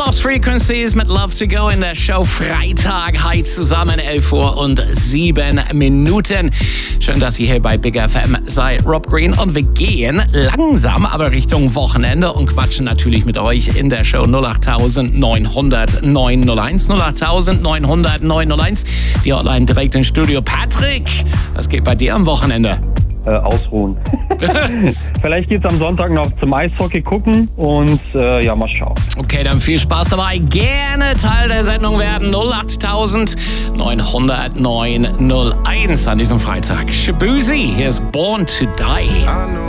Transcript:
Lost Frequencies mit Love to Go in der Show Freitag. Heute zusammen 11:07. Schön, dass ihr hier bei Big FM seid. Rob Green und wir gehen langsam aber Richtung Wochenende und quatschen natürlich mit euch in der Show 08900 901 08900 901. Die Hotline direkt im Studio. Patrick, was geht bei dir am Wochenende? Ausruhen. Vielleicht geht's am Sonntag noch zum Eishockey gucken und mal schauen. Okay, dann viel Spaß dabei. Gerne Teil der Sendung werden. 08900 901 an diesem Freitag. Shabuzi, hier ist Born to Die.